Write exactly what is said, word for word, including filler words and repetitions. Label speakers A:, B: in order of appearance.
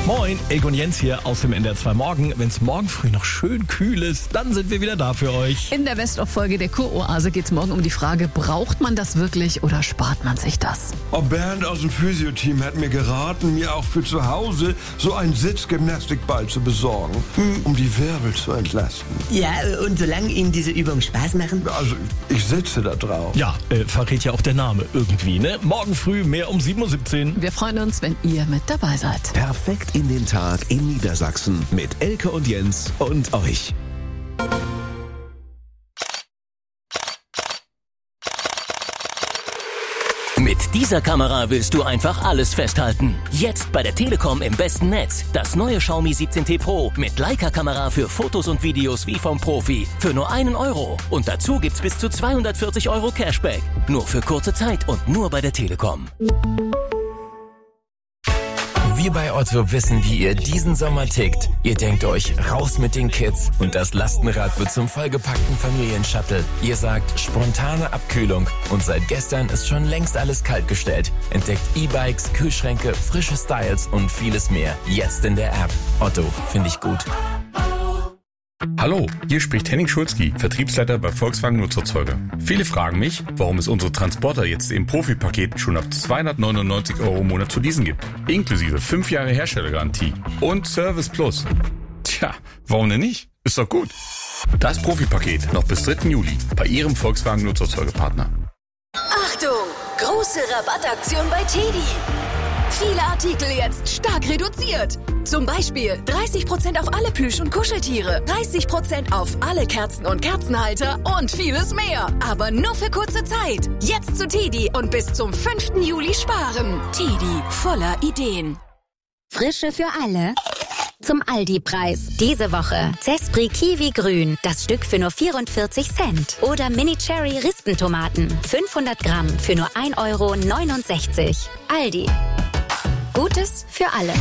A: Moin, Elke und Jens hier aus dem N D R zwei Morgen. Wenn es morgen früh noch schön kühl ist, dann sind wir wieder da für euch.
B: In der Best-of-Folge der Kuroase geht es morgen um die Frage, braucht man das wirklich oder spart man sich das?
C: Oh, Bernd aus dem Physio-Team hat mir geraten, mir auch für zu Hause so einen Sitzgymnastikball zu besorgen, hm. um die Wirbel zu entlasten.
D: Ja, und solange Ihnen diese Übungen Spaß machen?
C: Also, ich sitze da drauf.
A: Ja, äh, verrät ja auch der Name irgendwie, ne? Morgen früh mehr um sieben Uhr siebzehn.
B: Wir freuen uns, wenn ihr mit dabei seid.
E: Perfekt in den Tag in Niedersachsen mit Elke und Jens und euch.
F: Mit dieser Kamera willst du einfach alles festhalten. Jetzt bei der Telekom im besten Netz. Das neue Xiaomi siebzehn T Pro mit Leica-Kamera für Fotos und Videos wie vom Profi. Für nur einen Euro. Und dazu gibt's bis zu zweihundertvierzig Euro Cashback. Nur für kurze Zeit und nur bei der Telekom.
G: Wir bei Otto wissen, wie ihr diesen Sommer tickt. Ihr denkt euch, raus mit den Kids und das Lastenrad wird zum vollgepackten Familienshuttle. Ihr sagt, spontane Abkühlung und seit gestern ist schon längst alles kaltgestellt. Entdeckt E-Bikes, Kühlschränke, frische Styles und vieles mehr. Jetzt in der App. Otto, finde ich gut.
H: Hallo, hier spricht Henning Schulzki, Vertriebsleiter bei Volkswagen Nutzerzeuger. Viele fragen mich, warum es unsere Transporter jetzt im Profipaket schon ab zweihundertneunundneunzig Euro im Monat zu leasen gibt. Inklusive fünf Jahre Herstellergarantie und Service Plus. Tja, warum denn nicht? Ist doch gut. Das Profipaket noch bis dritten Juli bei Ihrem Volkswagen Nutzerzeugerpartner.
I: Achtung! Große Rabattaktion bei Teddy. Viele Artikel jetzt stark reduziert. Zum Beispiel dreißig Prozent auf alle Plüsch- und Kuscheltiere, dreißig Prozent auf alle Kerzen und Kerzenhalter und vieles mehr. Aber nur für kurze Zeit. Jetzt zu Teddy und bis zum fünften Juli sparen. Teddy, voller Ideen.
J: Frische für alle. Zum Aldi-Preis. Diese Woche Zespri Kiwi Grün, das Stück für nur vierundvierzig Cent. Oder Mini Cherry Rispentomaten, fünfhundert Gramm für nur ein Euro neunundsechzig. Aldi. Gutes für alle.